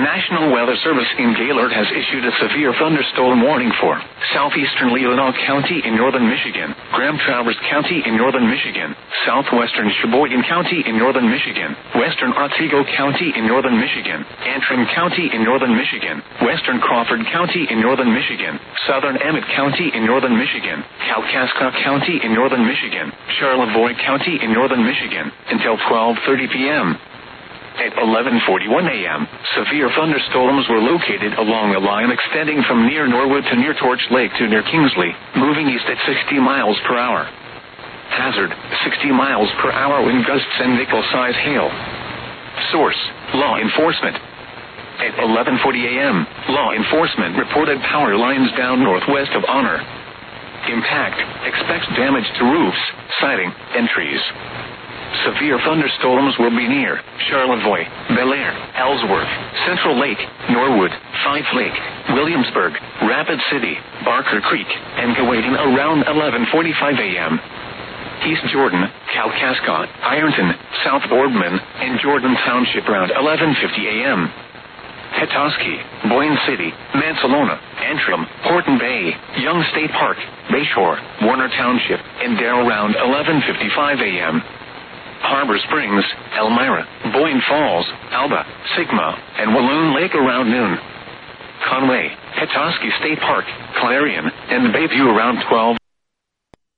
National Weather Service in Gaylord has issued a severe thunderstorm warning for southeastern Leelanau County in northern Michigan, Grand Traverse County in northern Michigan, southwestern Sheboygan County in northern Michigan, western Otsego County in northern Michigan, Antrim County in northern Michigan, western Crawford County in northern Michigan, southern Emmett County in northern Michigan, Kalkaska County in northern Michigan, Charlevoix County in northern Michigan, until 12:30 p.m. At 11:41 a.m., severe thunderstorms were located along a line extending from near Norwood to near Torch Lake to near Kingsley, moving east at 60 miles per hour. Hazard, 60 miles per hour wind gusts and nickel-size hail. Source, law enforcement. At 11:40 a.m., law enforcement reported power lines down northwest of Honor. Impact, expects damage to roofs, siding, and trees. Severe thunderstorms will be near Charlevoix, Bellaire, Ellsworth, Central Lake, Norwood, Fife Lake, Williamsburg, Rapid City, Barker Creek, and Gawaden around 11:45 a.m. East Jordan, Kalkaska, Ironton, South Boardman, and Jordan Township around 11:50 a.m. Petoskey, Boyne City, Mansalona, Antrim, Horton Bay, Young State Park, Bayshore, Warner Township, and Darrow around 11:55 a.m. Harbor Springs, Elmira, Boyne Falls, Alba, Sigma, and Walloon Lake around noon. Conway, Petoskey State Park, Clarion, and Bayview around 12.